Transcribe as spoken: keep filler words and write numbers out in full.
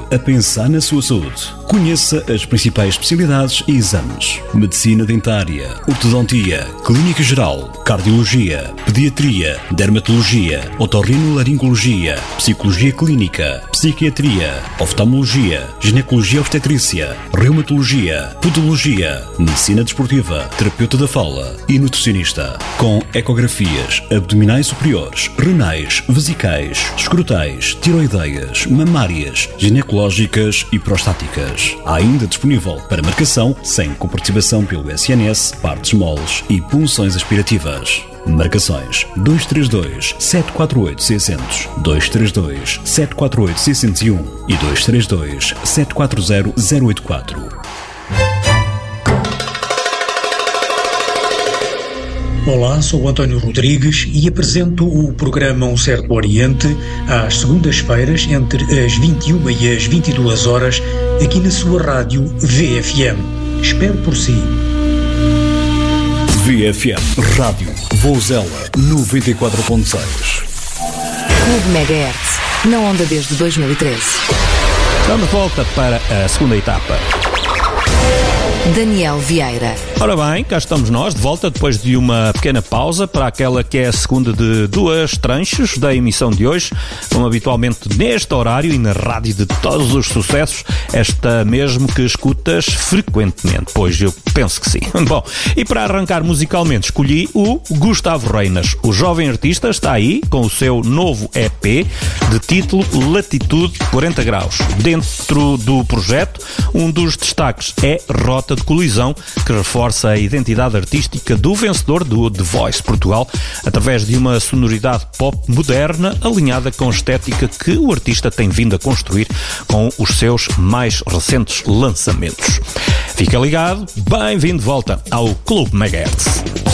a pensar na sua saúde. Conheça as principais especialidades e exames: medicina dentária, ortodontia, clínica geral, cardiologia, pediatria, dermatologia, otorrinolaringologia, psicologia clínica, psiquiatria, oftalmologia, ginecologia obstetrícia, reumatologia, podologia, medicina desportiva, terapeuta da fala e nutricionista. Com ecografias abdominais superiores, renais, vesicais, escrotais, tiroideias, mamárias, ginecológicas e prostáticas. Há ainda disponível para marcação sem comparticipação pelo S N S, partes moles e punções aspirativas. Marcações dois três dois, sete quatro oito, seis zero zero, dois três dois, sete quatro oito, seis zero um e dois três dois, sete quatro zero, zero oito quatro. Olá, sou o António Rodrigues e apresento o programa Um Certo Oriente às segundas-feiras entre as vinte e uma e as vinte e duas horas aqui na sua rádio V F M. Espero por si. V F M Rádio Vouzela noventa e quatro ponto seis. Clube Megahertz, na onda desde dois mil e treze. Estamos de volta para a segunda etapa. Daniel Vieira. Ora bem, cá estamos nós, de volta depois de uma pequena pausa para aquela que é a segunda de duas tranches da emissão de hoje, como habitualmente neste horário e na rádio de todos os sucessos, esta mesmo que escutas frequentemente, pois eu penso que sim. Bom, e para arrancar musicalmente escolhi o Gustavo Reinas. O jovem artista está aí com o seu novo E P de título Latitude quarenta graus. Dentro do projeto, um dos destaques é Rota de Colisão, que reforça a identidade artística do vencedor do The Voice Portugal através de uma sonoridade pop moderna alinhada com a estética que o artista tem vindo a construir com os seus mais recentes lançamentos. Fica ligado, bem-vindo de volta ao Clube Megahertz.